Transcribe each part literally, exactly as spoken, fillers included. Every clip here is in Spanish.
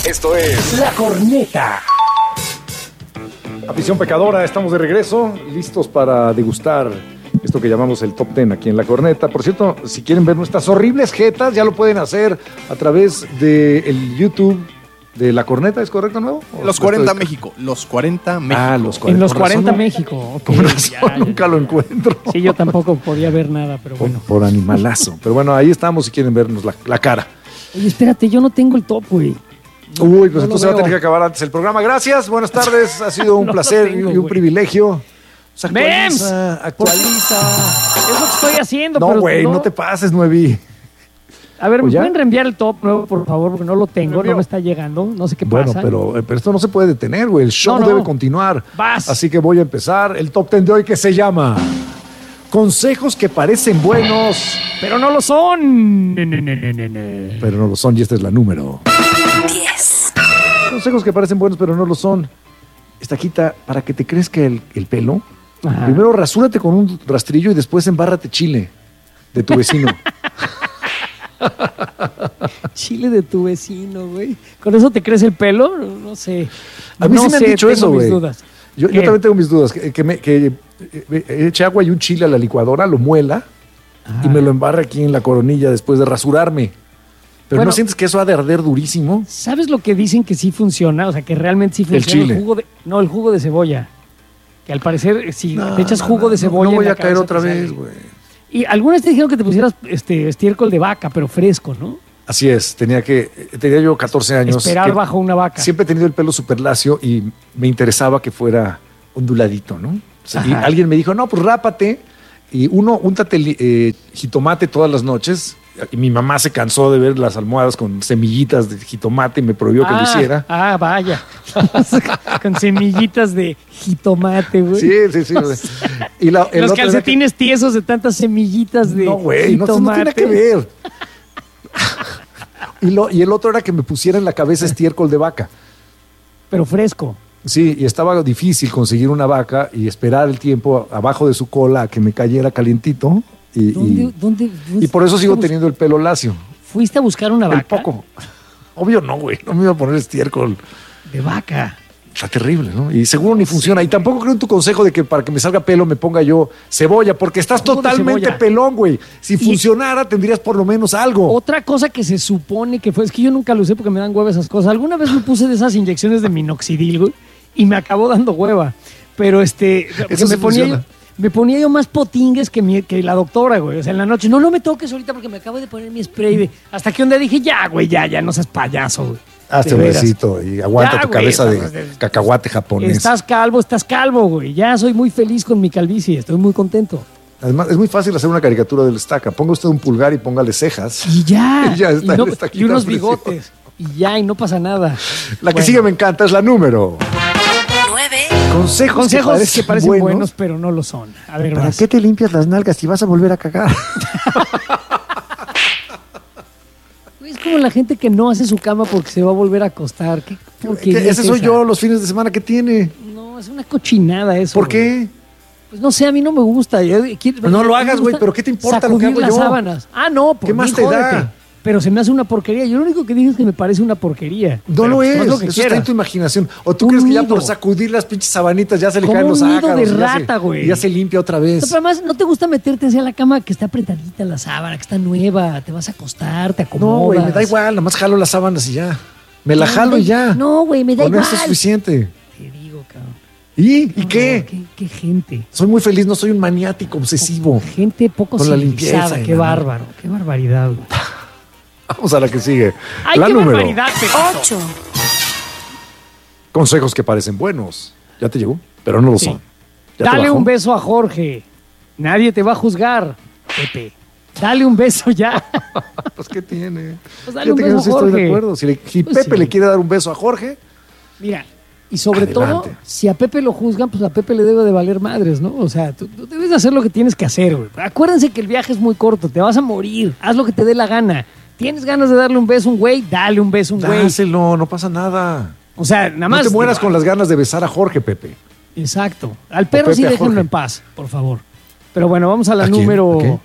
Esto es La Corneta. Afición pecadora, estamos de regreso, listos para degustar esto que llamamos el Top Ten aquí en La Corneta. Por cierto, si quieren ver nuestras horribles jetas, ya lo pueden hacer a través del YouTube de La Corneta, ¿es correcto, nuevo? Los cuarenta de... México, los cuarenta México. Ah, los cuarenta. En los por cuarenta razón, México. Okay, por razón, ya, ya. nunca lo encuentro. Sí, yo tampoco podía ver nada, pero Por, bueno. por animalazo. Pero bueno, ahí estamos si quieren vernos la, la cara. Oye, espérate, yo no tengo el top, güey. Uy, pues no entonces va a tener que acabar antes el programa. Gracias, buenas tardes, ha sido un No placer tengo, y un güey. privilegio. Pues ¡Mems! actualiza, actualiza. Es lo que estoy haciendo. No, pero güey, no te pases, Nuevi. A ver, ¿me ¿O ya? pueden reenviar el top nuevo, por favor? Porque no lo tengo, no me está llegando. No sé qué Bueno, pasa. pero, eh, pero esto no se puede detener, güey. El show No, no. debe continuar. Vas. Así que voy a empezar el top ten de hoy que se llama Consejos que parecen buenos, Pero no lo son. Ne, ne, ne, ne, ne, ne. pero no lo son. Y esta es la número. diez. Consejos que parecen buenos, pero no lo son. Esta quita para que te crezca el, el pelo. Ajá. Primero rasúrate con un rastrillo y después embárrate chile de tu vecino. Chile de tu vecino, güey. ¿Con eso te crece el pelo? No, no sé. A mí no sí me han sé, dicho tengo eso, mis güey. dudas. Yo, yo ¿Qué? también tengo mis dudas. Que, que, me, que eh, eche agua y un chile a la licuadora, lo muela Ah. y me lo embarre aquí en la coronilla después de rasurarme. Pero Bueno. ¿no sientes que eso ha de arder durísimo? ¿Sabes lo que dicen que sí funciona? O sea, que realmente sí funciona. chile. jugo de, no, el jugo de cebolla. Que al parecer, si No, te echas no, jugo no, de no, cebolla. No voy en la a caer cabeza, otra te vez, sale. güey. Y algunas te dijeron que te pusieras este estiércol de vaca, pero fresco, ¿no? Así es, tenía que, tenía yo catorce años. Esperar que bajo una vaca. Siempre he tenido el pelo súper lacio y me interesaba que fuera onduladito, ¿no? O sea, y Ajá. alguien me dijo, no, pues rápate. Y uno, úntate eh, jitomate todas las noches. Y mi mamá se cansó de ver las almohadas con semillitas de jitomate y me prohibió que lo Ah, hiciera. Ah, vaya. Con semillitas de jitomate, güey. Sí, sí, sí. güey. Y la, el Los otro era calcetines tiesos de tantas semillitas que- de No, güey, no, jitomate. no tiene que ver. y, lo, y el otro era que me pusiera en la cabeza estiércol de vaca. Pero fresco. Sí, y estaba difícil conseguir una vaca y esperar el tiempo abajo de su cola a que me cayera calientito. Y, ¿Dónde, y, dónde, dónde y por eso sigo fuiste a teniendo el pelo lacio. bus- ¿Fuiste a buscar una El vaca? poco. Obvio no, güey. No me iba a poner estiércol. De vaca. Está terrible, ¿no? Y seguro ni funciona. Y tampoco creo en tu consejo de que para que me salga pelo me ponga yo cebolla, porque estás Jugo de totalmente cebolla. pelón, güey. Si Y- funcionara, tendrías por lo menos algo. Otra cosa que se supone que fue, es que yo nunca lo usé porque me dan hueva esas cosas. Alguna vez me puse de esas inyecciones de minoxidil, güey, y me acabó dando hueva. Pero este, porque Eso sí me ponía yo, funciona. me ponía yo más potingues que, mi- que la doctora, güey. O sea, en la noche, no, no me toques ahorita porque me acabo de poner mi spray de. Hasta que un día dije, ya, güey, ya, ya, no seas payaso, güey. Hazte De un veras. besito y aguanta Ya, tu güey, cabeza estamos de de- cacahuate japonés. Estás calvo, estás calvo, güey. Ya soy muy feliz con mi calvicie, estoy muy contento. Además, es muy fácil hacer una caricatura del estaca. Ponga usted un pulgar y póngale cejas. Y ya. Y ya está, y, no- le está y unos quitando bigotes. Y ya, y no pasa nada. La que Bueno. sigue me encanta es la número. nueve. Consejos, Consejos que parecen, que parecen buenos, buenos. pero no lo son. A ver, ¿Para vas. qué te limpias las nalgas si vas a volver a cagar? Es como la gente que no hace su cama porque se va a volver a acostar. ¿Qué porquería Ese es soy esa? yo los fines de semana que tiene. No, es una cochinada eso. ¿Por güey. qué? Pues no sé, a mí no me gusta. Yo quiero- No lo me hagas, gusta güey, pero ¿qué te importa lo que sacudir hago las yo? sábanas. Ah, no, por ¿Qué más mí, te jódete. da? Pero se me hace una porquería. Yo lo único que dije es que me parece una porquería. No Pero, lo pues, es. haz lo que Eso está quieras. en tu imaginación. O tú Un crees que ya nido. por sacudir las pinches sabanitas ya se le Como caen los un nido ácaros. de y ya se- rata, güey. y ya se limpia otra No, vez. pero además, ¿no te gusta meterte hacia la cama que está apretadita la sábana, que está nueva? Te vas a acostar, te acomodas. No, güey, me da igual. Nada más jalo las sábanas y ya. Me la jalo y ya. No, güey, me da Con igual. eso es suficiente. Te digo, cabrón. ¿Y? ¿Y No, qué? ¿Qué, qué gente. Soy muy feliz, no soy un maniático obsesivo. Gente poco Con la civilizada. limpieza y Qué la- bárbaro. Qué barbaridad, güey. Vamos a la que sigue. ¡Ay, la qué número. barbaridad, Pepito! ocho. Consejos que parecen buenos. ¿Ya te llegó? Pero no lo Sí. son. ¿Ya te Dale bajó? un beso a Jorge. Nadie te va a juzgar, Pepe. Dale un beso ya. Pues, ¿qué tiene? Pues dale un Fíjate que beso no a sí estoy de Jorge. acuerdo. Si, le- si Pues Pepe sí. le quiere dar un beso a Jorge, Mira, y sobre Adelante. todo, si a Pepe lo juzgan, pues a Pepe le debe de valer madres, ¿no? O sea, tú, tú debes de hacer lo que tienes que hacer, güey. Acuérdense que el viaje es muy corto, te vas a morir. Haz lo que te dé la gana. ¿Tienes ganas de darle un beso a un güey? Dale un beso a un güey. dáselo, no pasa nada. O sea, nada No más. te mueras digo, con las ganas de besar a Jorge, Pepe. Exacto. Al perro Pepe sí a déjenlo Jorge. en paz, por favor. Pero bueno, vamos a la ¿A quién? número. ¿A qué?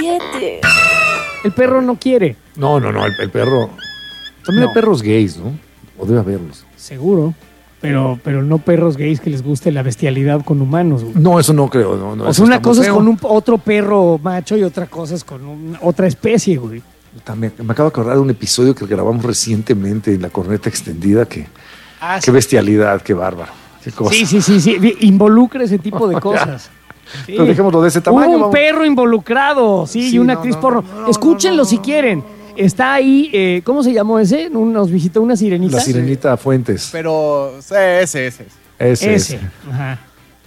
siete. El perro no quiere. No, no, no, el, el perro. También No. hay perros gays, ¿no? O debe haberlos. Seguro. Pero, pero no perros gays que les guste la bestialidad con humanos, güey. No, eso no creo. No, no, O eso sea, una está muy cosa es feo. con un, otro perro macho y otra cosa es con un- otra especie, güey. También, me acabo de acordar de un episodio que grabamos recientemente en la corneta extendida. Que, Ah, qué bestialidad, qué bárbaro. Qué cosa. sí, sí, sí, sí. Vi- Involucra ese tipo de cosas. Sí. Pero dejémoslo de ese tamaño. Hubo un vamos. perro involucrado, sí, Sí, y una no, actriz no, porno. no, no, Escúchenlo no, no, si no. quieren. Está ahí, eh, ¿cómo se llamó ese? Un- Nos visitó una sirenita. La sirenita Fuentes. Pero sí, ese, ese. ese. Ese, Ese. ese. Ajá.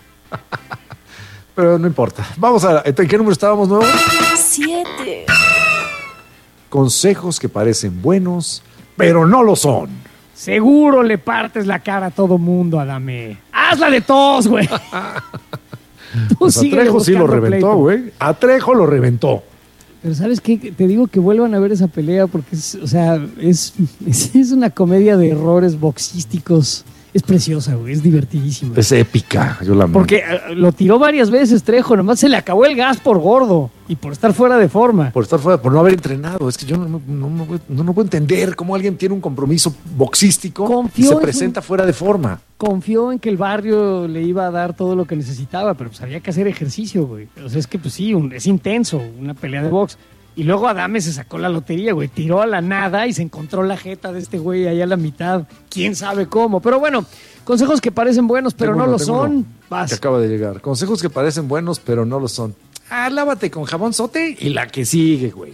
Pero no importa. Vamos a... ¿En qué número estábamos nuevo? siete, Consejos que parecen buenos, pero no lo son. Seguro le partes la cara a todo mundo, Adame. Hazla de tos, güey. Tú Pues a síguele Trejo sí lo buscando reventó, pleito. güey. A Trejo lo reventó. Pero ¿sabes qué? Te digo que vuelvan a ver esa pelea porque es, o sea, es, es, es una comedia de errores boxísticos. Es preciosa, güey. Es divertidísima. Es épica. Yo la amo. Porque eh, lo tiró varias veces Trejo, nomás se le acabó el gas por gordo y por estar fuera de forma. Por estar fuera, por no haber entrenado. Es que yo no, no, no, no, no, no puedo entender cómo alguien tiene un compromiso boxístico Confió y se en su- presenta fuera de forma. Confió en que el barrio le iba a dar todo lo que necesitaba, pero pues había que hacer ejercicio, güey. O sea, es que pues sí, un- es intenso, una pelea de box. Y luego Adame se sacó la lotería, güey. Tiró a la nada y se encontró la jeta de este güey allá a la mitad. ¿Quién sabe cómo? Pero bueno, consejos que parecen buenos, pero Tengo no uno, lo tengo son. uno Vas. Que acaba de llegar. Consejos que parecen buenos, pero no lo son. Ah, lávate con jabón sote y la que sigue, güey.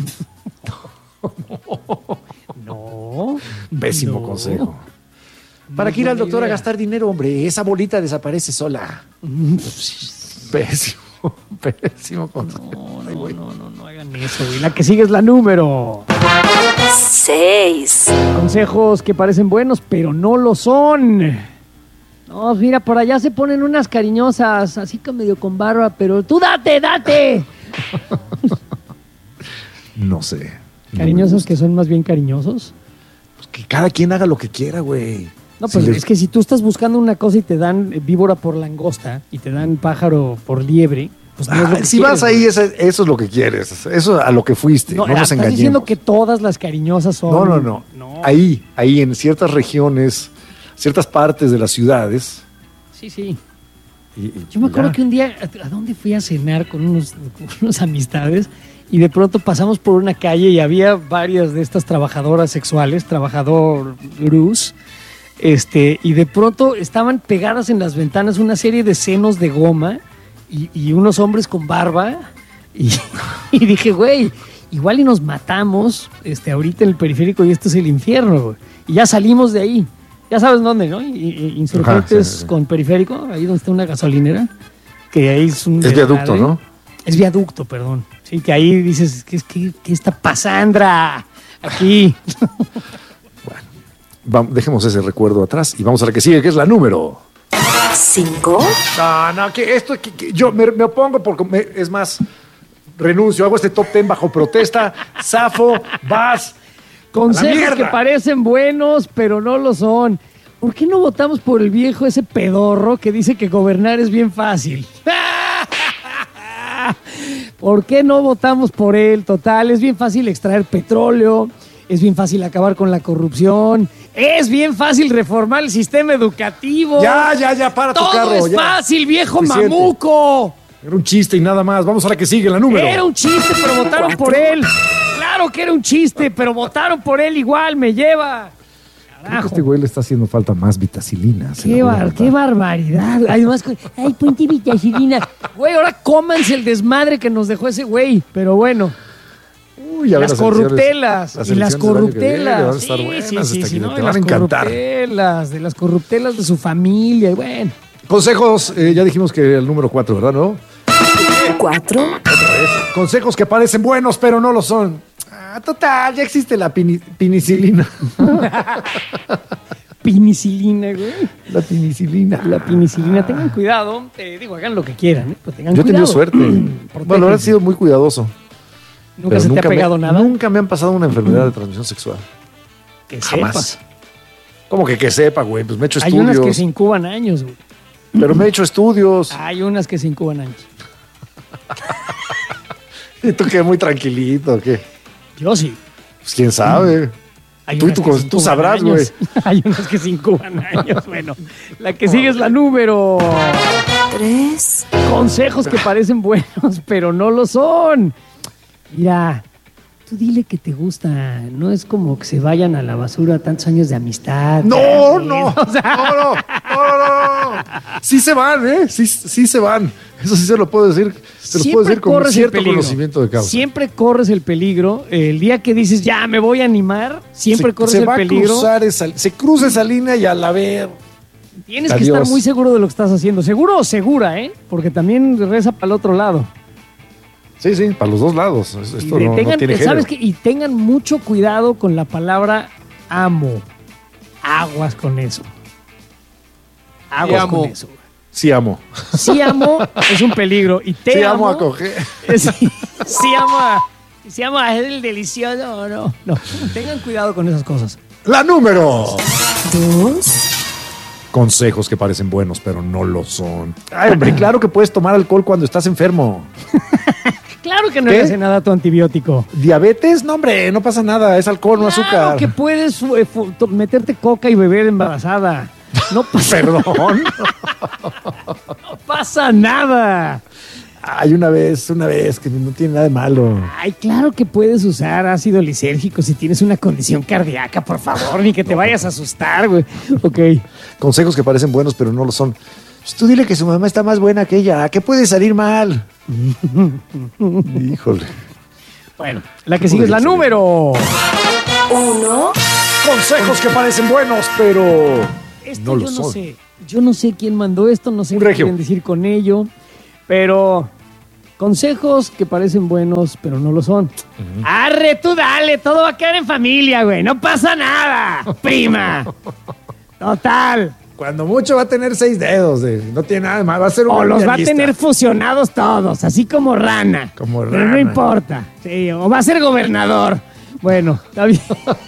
No. Pésimo no. consejo. ¿Para qué ir al buena doctor a idea. gastar dinero, hombre? Esa bolita desaparece sola. Pésimo, pésimo consejo. No, no, no, no, no hagan eso, güey. La que sigue es la número. seis, Consejos que parecen buenos, pero no lo son. No, mira, por allá se ponen unas cariñosas, así que medio con barba, pero tú date, date. No sé. No me Cariñosos gusta. que son más bien cariñosos. Pues que cada quien haga lo que quiera, güey. No, Si pues les- es que si tú estás buscando una cosa y te dan eh, víbora por langosta y te dan pájaro por liebre, pues no es lo Ah, que si quieres, vas ahí, güey. eso, eso es lo que quieres. Eso a lo que fuiste. No, No, nos estás engañemos. diciendo que todas las cariñosas son. No, no, no, No. Ahí, ahí en ciertas regiones, ciertas partes de las ciudades. Sí, sí. y- y Yo me acuerdo ya. que un día, ¿a a dónde fui a cenar con unos, con unas amistades? Y de pronto pasamos por una calle y había varias de estas trabajadoras sexuales, trabajador Luz, este, y de pronto estaban pegadas en las ventanas una serie de senos de goma y, y unos hombres con barba. Y, y dije, güey, igual y nos matamos este, ahorita en el periférico y esto es el infierno, güey. Y ya salimos de ahí. Ya sabes dónde, ¿no? Y- y- Insurgentes Ajá, sí, sí, sí. con periférico, ahí donde está una gasolinera, que ahí es un... Es viaducto, desmadre. ¿no? Es viaducto, perdón. Sí, que ahí dices, ¿qué, qué, qué está pasando aquí? Vamos, dejemos ese recuerdo atrás y vamos a la que sigue, que es la número. cinco, No, no, que esto, que, que yo me, me opongo porque, me- es más, renuncio, hago este top ten bajo protesta. Zafo, vas. Consejos mierda! que parecen buenos, pero no lo son. ¿Por qué no votamos por el viejo ese pedorro que dice que gobernar es bien fácil? ¿Por qué no votamos por él? Total, es bien fácil extraer petróleo, es bien fácil acabar con la corrupción, es bien fácil reformar el sistema educativo. Ya, ya, ya, para tu Todo carro. es ya. fácil, viejo Suficiente. mamuco. Era un chiste y nada más. Vamos a la que sigue, la número. Era un chiste, pero votaron por él. Claro que era un chiste, pero votaron por él igual, me lleva. Creo que Carajo. este güey le está haciendo falta más vitacilina. se Qué, la voy a bar- dar. qué barbaridad. Además, con- ay, ponte vitacilina. Güey, ahora cómanse el desmadre que nos dejó ese güey. Pero bueno, Uy, ya las ves, elecciones- corruptelas. las y las elecciones del año que viene corruptelas. van a estar Sí, buenas, sí, sí, hasta sí, que ¿no? te Y van a las encantar. corruptelas, de las corruptelas de su familia. Y bueno, Consejos, eh, ya dijimos que el número cuatro, ¿verdad? ¿No? cuatro, Consejos que parecen buenos, pero no lo son. Ah, total, ya existe la pini- penicilina. penicilina, güey. La penicilina. La penicilina. Tengan cuidado. Te digo, hagan lo que quieran, ¿eh? Pero tengan Yo he tenido cuidado. suerte. Protéjense. Bueno, ahora he sido muy cuidadoso. ¿Nunca pero se te ha me- pegado nada? Nunca me han pasado una enfermedad de transmisión sexual. Que Jamás. sepas. ¿Cómo que que sepa, güey? Pues me he hecho Hay estudios. unas que se incuban años, güey. Pero me he hecho estudios. Hay unas que se incuban años. ¿Y tú qué? Muy tranquilito, ¿o qué? Yo sí. Pues quién sabe. Hay Tú, unas tú, que tú se incuban sabrás, años. Hay unas que se incuban años. Bueno, la que sigue es la número... Tres. Consejos que parecen buenos, pero no lo son. Mira, tú dile que te gusta. No es como que se vayan a la basura tantos años de amistad. No, ¿sabes? no, O sea, no, no, no, no, no. Sí se van, ¿eh? Sí, sí se van. Eso sí se lo puedo decir. Se lo puedo decir con corres el cierto peligro. conocimiento de causa. Siempre corres el peligro. El día que dices, ya me voy a animar, siempre se, corres se el va peligro. A cruzar esa, se cruza esa línea y al haber. Tienes que Adiós. estar muy seguro de lo que estás haciendo. Seguro o segura, ¿eh? Porque también reza para el otro lado. Sí, sí, para los dos lados. Esto Y no, tengan, no tiene ¿sabes género. qué? Y tengan mucho cuidado con la palabra amo. Aguas con eso. Aguas amo. con eso. Sí amo. Sí amo es un peligro. Y te Sí amo, amo a coger. es- sí amo a, sí amo a el delicioso. No, no. Tengan cuidado con esas cosas. La número. Dos. Consejos que parecen buenos, pero no lo son. Ay, hombre, claro que puedes tomar alcohol cuando estás enfermo. Claro que no ¿Qué? le hace nada a tu antibiótico. ¿Diabetes? No, hombre, no pasa nada. Es alcohol, no Claro azúcar. que puedes eh, fu- to- meterte coca y beber embarazada. No pasa, Perdón. no pasa nada. Ay, una vez, una vez, que no tiene nada de malo. Ay, claro que puedes usar ácido lisérgico si tienes una condición cardíaca, por favor, ni que te vayas a asustar, güey. Ok. Consejos que parecen buenos, pero no lo son. Pues tú dile que su mamá está más buena que ella. ¿Qué puede salir mal? Híjole. Bueno, la que sigue es la número. Uno. Consejos que parecen buenos, pero Esto no yo lo no son. sé. Yo no sé quién mandó esto, no sé Un qué regio. quieren decir con ello, pero consejos que parecen buenos, pero no lo son. Arre, tú dale, todo va a quedar en familia, güey. No pasa nada, prima. Total. Cuando mucho va a tener seis dedos. de- no tiene nada de mal. Va a ser un O buen los va a pianista. tener fusionados todos, así como rana. Como Pero no rana. importa. Sí, o va a ser gobernador. Bueno, está bien.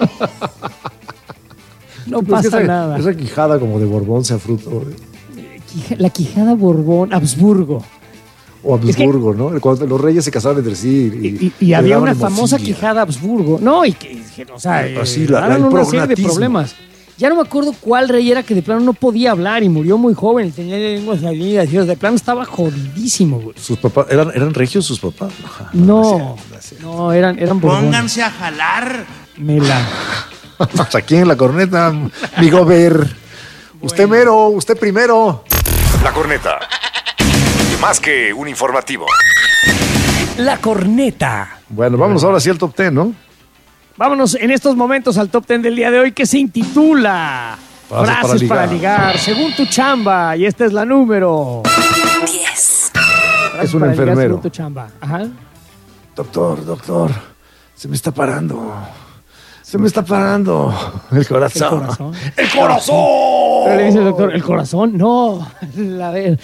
No Pero es que pasa esa, nada. esa quijada como de Borbón sea fruto. de- Quija- La Quijada Borbón, Habsburgo. O Es que- Habsburgo, ¿no? Cuando los reyes se casaban entre sí. Y, Y, y le había daban una famosa hemofília. Quijada Habsburgo. No, y que, que, o sea, eh, Así, la- la- daban el una serie de prognatismo. problemas. Ya no me acuerdo cuál rey era que de plano no podía hablar y murió muy joven. Tenía lenguas salidas y de plano estaba jodidísimo, güey. Sus papás, ¿eran, ¿eran regios sus papás? No, no, eran, eran Borbones. Pónganse a jalar. Mela. Aquí en la corneta, mi gober. Usted mero, usted primero. La corneta. Más que un informativo. La corneta. Bueno, vámonos ahora sí al top ten, ¿no? Vámonos en estos momentos al top ten del día de hoy que se intitula Frases Frases para para ligar, según tu chamba. Y esta es la número. Diez. Frases Es un para ligar enfermero. según tu chamba. Ajá. Doctor, doctor, se me está parando. Se me está parando el corazón. El corazón. ¡El corazón! Pero le dice el doctor, ¿el corazón? No, la ver.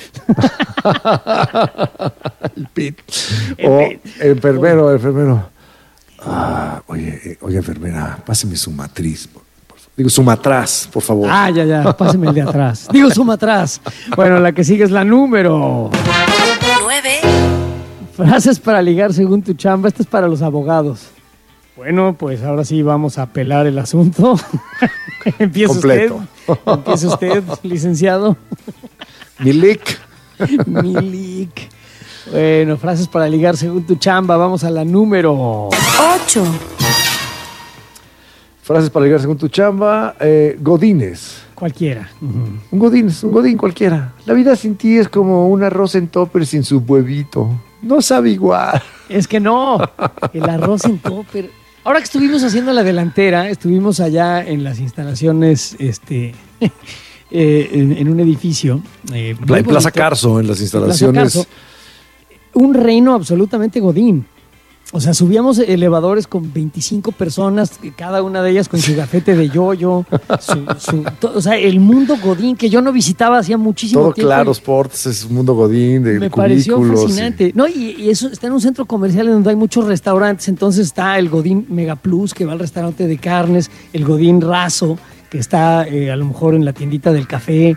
El pit. El O pit. enfermero, enfermero. Ah, oye, eh, oye, enfermera, páseme su matriz. por- por favor. Digo, su matraz, por favor. Ah, ya, ya, páseme el de atrás. Digo, suma atrás. Bueno, la que sigue es la número. Nueve. Frases para ligar según tu chamba. Esta es para los abogados. Bueno, pues ahora sí vamos a pelar el asunto. Empieza Completo. usted. Empieza usted, licenciado. Milik. Milik. Bueno, frases para ligar según tu chamba. Vamos a la número. Ocho. Frases para llegar según tu chamba. Eh, Godines. Cualquiera. Ujú. Un godín, un godín cualquiera. La vida sin ti es como un arroz en topper sin su huevito. No sabe igual. Es que no, el arroz en topper. Ahora que estuvimos haciendo la delantera, estuvimos allá en las instalaciones, este, eh, en, en un edificio. eh, muy Pla- en Plaza bonito. Carso, en las Plaza instalaciones. Carso. Un reino absolutamente godín. O sea, subíamos elevadores con veinticinco personas, que cada una de ellas con su gafete de yoyo. su- su- to- o sea, el mundo godín que yo no visitaba hacía muchísimo Todo tiempo. claro, sports, es un mundo godín de Me pareció cubículos. fascinante. No, y, y eso está en un centro comercial en donde hay muchos restaurantes. Entonces está el Godín Mega Plus, que va al restaurante de carnes, el Godín Raso, que está eh, a lo mejor en la tiendita del café.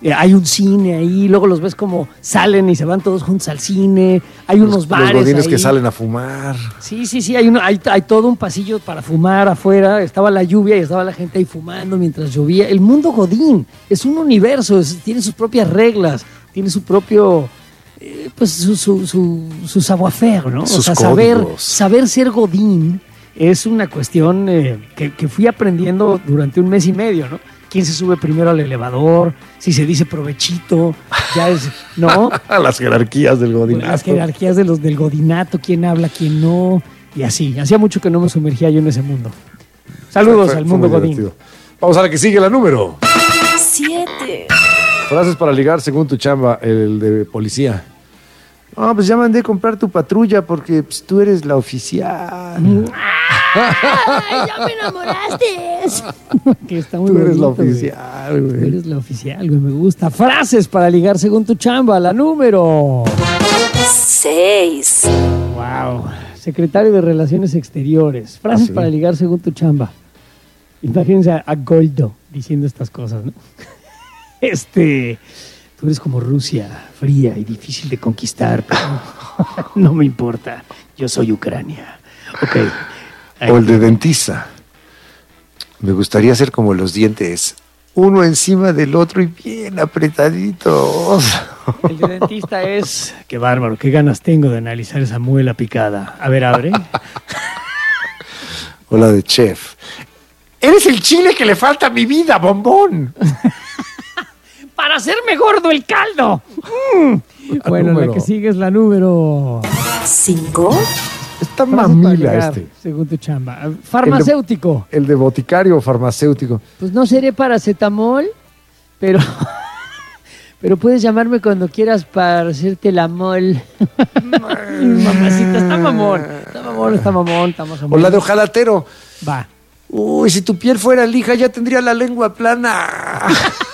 Eh, hay un cine ahí, luego los ves como salen y se van todos juntos al cine. Hay unos Los, bares los godines ahí. que salen a fumar. Sí, sí, sí, hay, uno, hay, hay todo un pasillo para fumar afuera. Estaba la lluvia y estaba la gente ahí fumando mientras llovía. El mundo godín es un universo, es- tiene sus propias reglas, tiene su propio, eh, pues su, su, su, su savoir-faire, ¿no? Sus o sea, saber, códigos. saber ser godín es una cuestión eh, que, que fui aprendiendo durante un mes y medio, ¿no? ¿Quién se sube primero al elevador? Si se dice provechito, ya es, ¿no? Las jerarquías del godinato. Las jerarquías de los del godinato, quién habla, quién no, y así. Hacía mucho que no me sumergía yo en ese mundo. Saludos Fue- al fue mundo muy godín. divertido. Vamos a la que sigue, la número. siete, Frases para ligar según tu chamba, el de policía. Ah, pues ya mandé a comprar tu patrulla porque pues, tú eres la oficial. ¡Ay, ya me enamoraste! Que está muy Tú eres la bonito, güey. oficial, Tú güey. eres la oficial, güey, me gusta. Frases para ligar según tu chamba, la número. seis, Wow. Secretario de Relaciones Exteriores. Frases ¿Ah, sí? para ligar según tu chamba. Imagínense a, a Goldo diciendo estas cosas, ¿no? Este, tú eres como Rusia, fría y difícil de conquistar, pero no me importa. Yo soy Ucrania. Ok. Ahí. O el de dentista. Me gustaría ser como los dientes, uno encima del otro y bien apretaditos. El de dentista es... Qué bárbaro, qué ganas tengo de analizar esa muela picada. A ver, abre. O la de chef. Eres el chile que le falta a mi vida, bombón. ¡Para hacerme gordo el caldo! Mm. Bueno, número. la que sigue es la número... cinco, Está Frases para mamila ligar, este. según tu chamba. Farmacéutico. El de boticario farmacéutico. Pues no seré paracetamol, pero... Pero puedes llamarme cuando quieras para hacerte la mol. Mamacita, está mamón. Está mamón, está mamón, está más o O menos. la de ojalatero. Va. Uy, si tu piel fuera lija ya tendría la lengua plana.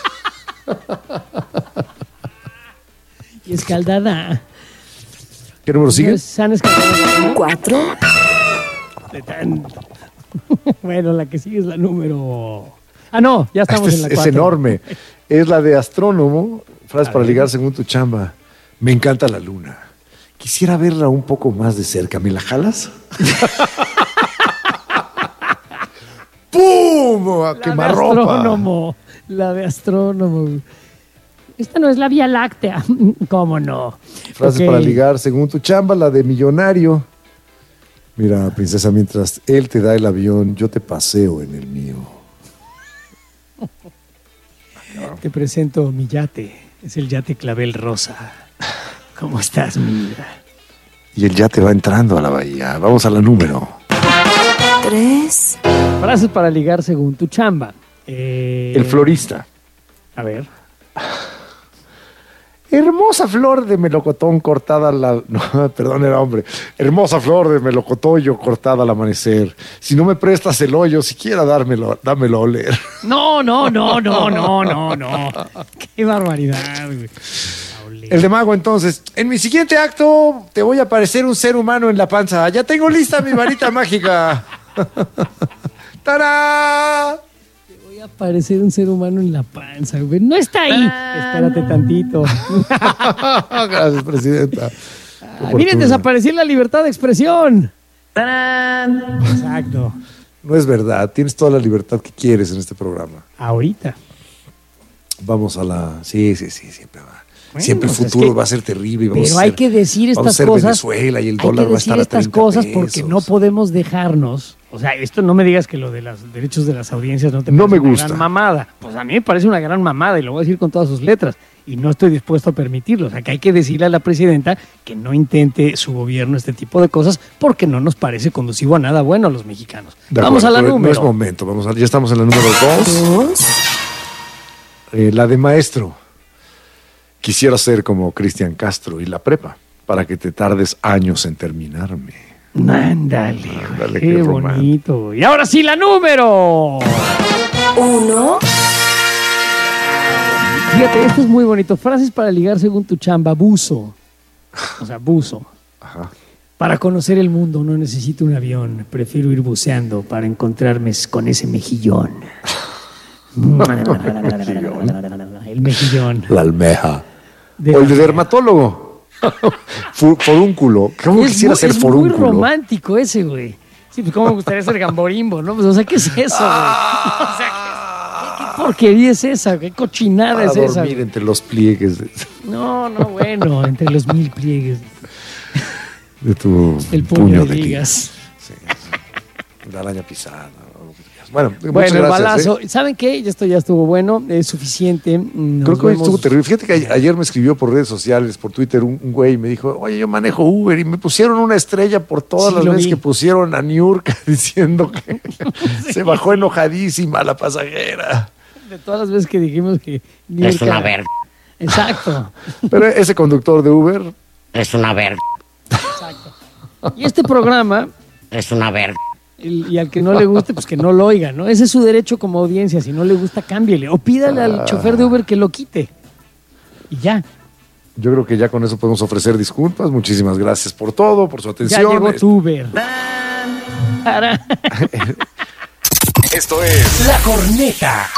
Y escaldada. ¿Qué número ¿No sigue? es sana escaldada? cuatro, De tanto. Bueno, la que sigue es la número... Ah, no, ya estamos Este en la es, es cuatro. enorme. Es la de astrónomo. Frase para ligar según tu chamba. Me encanta la luna. Quisiera verla un poco más de cerca. ¿Me la jalas? ¡Pum! A La de quemarropa. astrónomo. La de astrónomo. Esta no es la Vía Láctea. ¿Cómo no? Frases Ok. para ligar según tu chamba. La de millonario. Mira, princesa, mientras él te da el avión, yo te paseo en el mío. Te presento mi yate. Es el yate Clavel Rosa. ¿Cómo estás, mi vida? Y él ya te va entrando a la bahía. Vamos a la número. tres, Frases para ligar según tu chamba. Eh, El florista. A ver. Hermosa flor de melocotón cortada al... al- No, perdón, era hombre. Hermosa flor de melocotoyo cortada al amanecer. Si no me prestas el hoyo, siquiera dármelo, dámelo a oler. No, no, no, no, no, no, no. Qué barbaridad, güey. El de mago, entonces. En mi siguiente acto te voy a aparecer un ser humano en la panza. Ya tengo lista mi varita mágica. ¡Tarán! Voy a parecer un ser humano en la panza, güey. No está ahí. Espérate tantito. Gracias, presidenta. Ah, miren, desapareció la libertad de expresión. ¡Tarán! Exacto. No es verdad. Tienes toda la libertad que quieres en este programa. Ahorita. Vamos a la... Sí, sí, sí, siempre va. Bueno, siempre el pues es futuro que- va a ser terrible. y vamos Pero a hay ser- que decir vamos a estas ser cosas. Venezuela y el hay dólar que va a decir estar a estas treinta cosas porque pesos. no podemos dejarnos. O sea, esto no me digas que lo de los derechos de las audiencias no te No parece me una gusta. gran mamada. Pues a mí me parece una gran mamada y lo voy a decir con todas sus letras. Y no estoy dispuesto a permitirlo. O sea, que hay que decirle a la presidenta que no intente su gobierno este tipo de cosas porque no nos parece conducivo a nada bueno a los mexicanos. De Vamos acuerdo, a la pero número. No es momento. Vamos a, ya estamos en la número dos. dos, Eh, la de maestro. Quisiera ser como Cristian Castro y la prepa para que te tardes años en terminarme. Ándale, güey, Ándale, qué qué romántico. bonito. Y ahora sí, la número. uno, Fíjate, esto es muy bonito. Frases para ligar según tu chamba. Buzo. O sea, buzo. Ajá. Para conocer el mundo no necesito un avión. Prefiero ir buceando para encontrarme con ese mejillón. el mejillón. La almeja. De o el la de fea. dermatólogo. Fu- Forúnculo. ¿Cómo Es quisiera muy- ser es forúnculo? muy romántico ese, güey. Sí, pues cómo me gustaría ser gamborimbo, ¿no? Pues, o sea, ¿qué es eso, güey? O sea, ¿qué, qué porquería es esa? ¿Qué cochinada Para es esa? dormir güey? entre los pliegues de, No, no, bueno, entre los mil pliegues. de tu El puño, de ligas. Sí, sí. La araña pisada. o lo que quieras. Bueno, muchas Bueno, el gracias, balazo. ¿eh? ¿Saben qué? Esto ya estuvo bueno, es suficiente. Nos Creo que hoy vemos- estuvo terrible. Fíjate que a- ayer me escribió por redes sociales, por Twitter, un, un güey y me dijo, oye, yo manejo Uber y me pusieron una estrella por todas Sí, las lo veces vi. que pusieron a Niurka diciendo que se bajó enojadísima la pasajera. De todas las veces que dijimos que... Es Niurka- una verga. Exacto, Pero ese conductor de Uber, Es una verga. exacto. Y este programa, Es una verga. el- y al que no le guste, pues que no lo oiga, ¿no? Ese es su derecho como audiencia. Si no le gusta, cámbiele. O pídale Ah. al chofer de Uber que lo quite. Y ya. yo creo que ya con eso podemos ofrecer disculpas. Muchísimas gracias por todo, por su Ya atención. llegó Este- tu Uber. Para. Esto es La corneta.